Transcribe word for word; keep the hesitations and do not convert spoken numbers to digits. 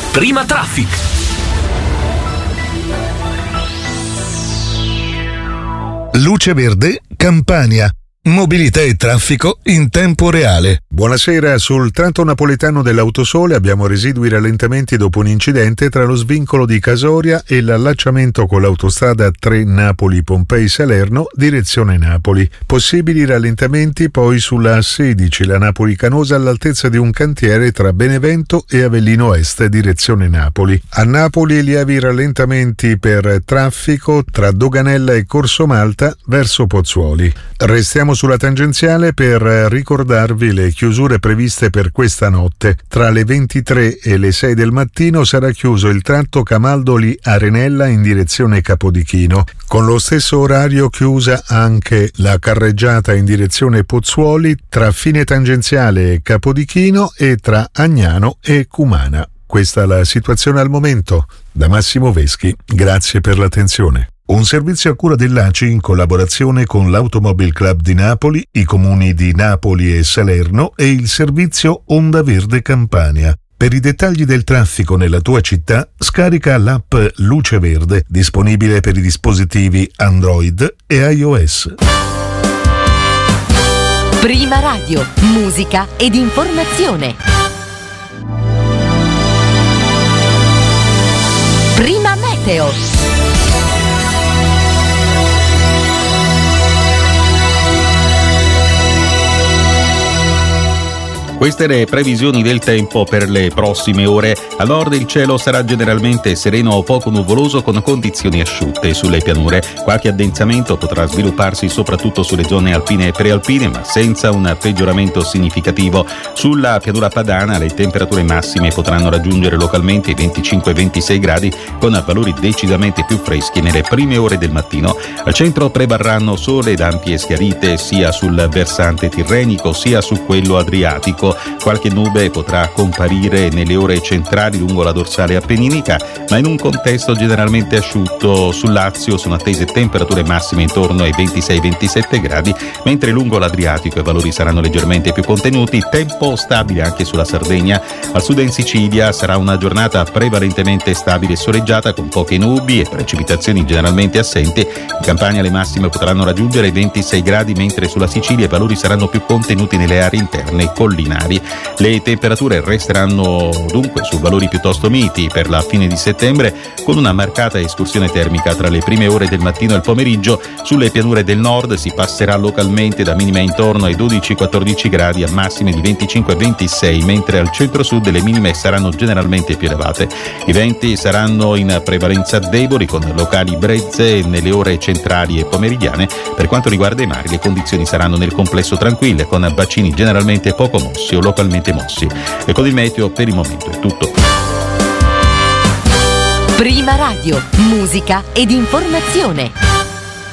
Prima Traffic. Luce Verde, Campania. Mobilità e traffico in tempo reale. Buonasera, sul tratto napoletano dell'Autosole abbiamo residui rallentamenti dopo un incidente tra lo svincolo di Casoria e l'allacciamento con l'autostrada tre Napoli-Pompei-Salerno, direzione Napoli. Possibili rallentamenti poi sulla A sedici, la Napoli-Canosa, all'altezza di un cantiere tra Benevento e Avellino Est, direzione Napoli. A Napoli lievi rallentamenti per traffico tra Doganella e Corso Malta verso Pozzuoli. Restiamo sulla tangenziale per ricordarvi le chiusure previste per questa notte. Tra le ventitré e le sei del mattino sarà chiuso il tratto Camaldoli-Arenella in direzione Capodichino. Con lo stesso orario chiusa anche la carreggiata in direzione Pozzuoli tra fine tangenziale e Capodichino e tra Agnano e Cumana. Questa è la situazione al momento. Da Massimo Veschi, grazie per l'attenzione. Un servizio a cura dell'A C I in collaborazione con l'Automobile Club di Napoli, i comuni di Napoli e Salerno e il servizio Onda Verde Campania. Per i dettagli del traffico nella tua città, scarica l'app Luce Verde, disponibile per i dispositivi Android e iOS. Prima Radio, musica ed informazione. Prima Meteo. Queste le previsioni del tempo per le prossime ore. A nord il cielo sarà generalmente sereno o poco nuvoloso con condizioni asciutte sulle pianure. Qualche addensamento potrà svilupparsi soprattutto sulle zone alpine e prealpine, ma senza un peggioramento significativo. Sulla pianura padana le temperature massime potranno raggiungere localmente i venticinque ventisei gradi, con valori decisamente più freschi nelle prime ore del mattino. Al centro prevarranno sole ed ampie schiarite sia sul versante tirrenico sia su quello adriatico. Qualche nube potrà comparire nelle ore centrali lungo la dorsale appenninica, ma in un contesto generalmente asciutto. Sul Lazio sono attese temperature massime intorno ai ventisei ventisette gradi, mentre lungo l'Adriatico i valori saranno leggermente più contenuti. Tempo stabile anche sulla Sardegna. Al sud e in Sicilia sarà una giornata prevalentemente stabile e soleggiata, con poche nubi e precipitazioni generalmente assenti. In Campania le massime potranno raggiungere i ventisei gradi, mentre sulla Sicilia i valori saranno più contenuti nelle aree interne e collinari. Le temperature resteranno dunque su valori piuttosto miti per la fine di settembre, con una marcata escursione termica tra le prime ore del mattino e il pomeriggio. Sulle pianure del nord si passerà localmente da minime intorno ai dodici quattordici gradi a massime di venticinque ventisei, mentre al centro-sud le minime saranno generalmente più elevate. I venti saranno in prevalenza deboli, con locali brezze nelle ore centrali e pomeridiane. Per quanto riguarda i mari, le condizioni saranno nel complesso tranquille, con bacini generalmente poco mossi o localmente mossi. E con il meteo per il momento è tutto. Prima Radio, musica ed informazione.